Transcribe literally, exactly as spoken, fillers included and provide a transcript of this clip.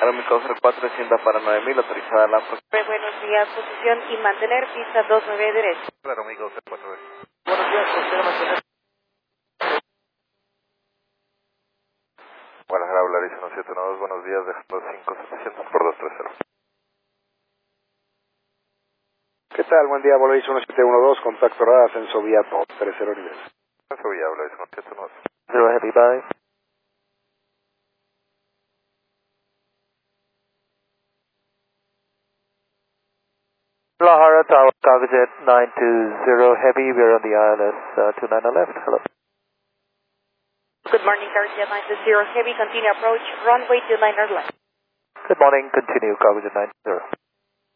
Aeroméxico cero cuatro, descienda para nueve mil, autorizada la próxima. Buenos días, posición y mantener pista dos nueve derecho. Aeroméxico cero cuatro. Buenos días, posición mantener. Guadalajara, Volaris uno siete uno dos, buenos días, dejando cinco setecientos por dos tres cero. ¿Qué tal? Buen día, Volaris uno siete uno dos, contacto radar, ascenso vía dos tres cero nivel. Ascenso vía, Volaris uno siete uno dos. Zero heavy, bye. Guadalajara Tower, Cargojet nine two zero heavy, we're on the I L S uh, two nine left, hello. Good morning, Cargojet nine two zero heavy, continue approach, runway two liner left. Good morning, continue, Cargojet nine zero.